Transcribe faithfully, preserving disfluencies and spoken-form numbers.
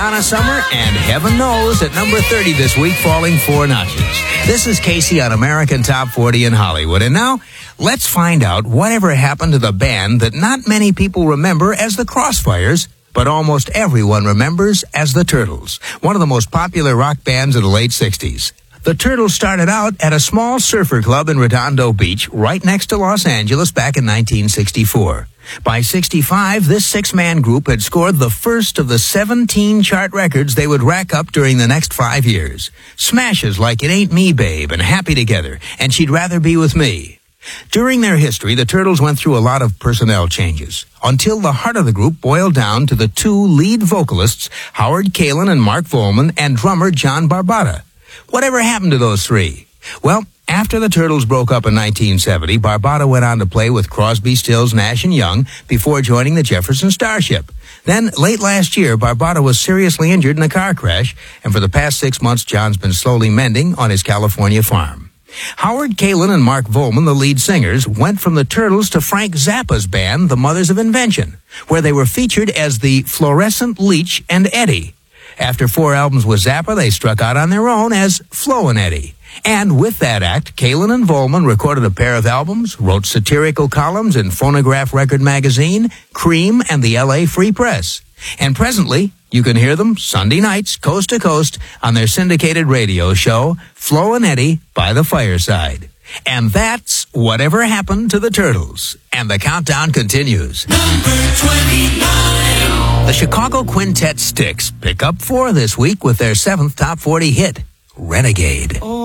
Donna Summer, and heaven knows at number thirty this week, falling four notches. This is Casey on American Top forty in Hollywood. And now, let's find out whatever happened to the band that not many people remember as the Crossfires, but almost everyone remembers as the Turtles, one of the most popular rock bands of the late sixties. The Turtles started out at a small surfer club in Redondo Beach, right next to Los Angeles, back in nineteen sixty-four. By sixty-five, this six-man group had scored the first of the seventeen chart records they would rack up during the next five years. Smashes like It Ain't Me, Babe, and Happy Together, and She'd Rather Be With Me. During their history, the Turtles went through a lot of personnel changes, until the heart of the group boiled down to the two lead vocalists, Howard Kaylan and Mark Volman, and drummer John Barbata. Whatever happened to those three? Well, after the Turtles broke up in nineteen seventy, Barbata went on to play with Crosby, Stills, Nash and Young before joining the Jefferson Starship. Then, late last year, Barbata was seriously injured in a car crash, and for the past six months, John's been slowly mending on his California farm. Howard Kaylan and Mark Volman, the lead singers, went from the Turtles to Frank Zappa's band, The Mothers of Invention, where they were featured as the Fluorescent Leech and Eddie. After four albums with Zappa, they struck out on their own as Flo and Eddie. And with that act, Kaylan and Volman recorded a pair of albums, wrote satirical columns in Phonograph Record Magazine, Cream, and the L A Free Press. And presently, you can hear them Sunday nights, coast to coast, on their syndicated radio show, Flo and Eddie by the Fireside. And that's whatever happened to the Turtles. And the countdown continues. Number twenty-nine. The Chicago Quintet Styx pick up four this week with their seventh top forty hit, Renegade. Oh.